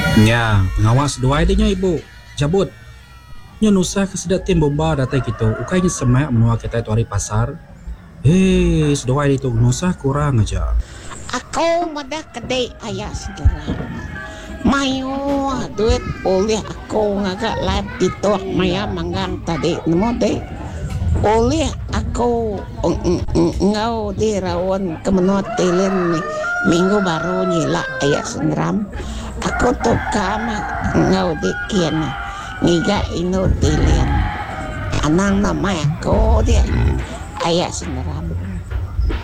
Ya, pengawas dua idenya ibu. Jabut. Nya nusa kesedak tim bomba datai kita. Ukainya semak menua kita itu hari pasar. Hei, sedua itu nusa kurang aja. Ako madah kedai ayah segera. Mayo duit oleh ako ngagak live dito maya manggang tadi nemo deh. Oleh aku ngau di rawon kemenot tilen ni minggu baru nyila ayah sengram. Aku tu kama ngau di kian ngiga ino tilen. Anang nama aku dia ayah sengram.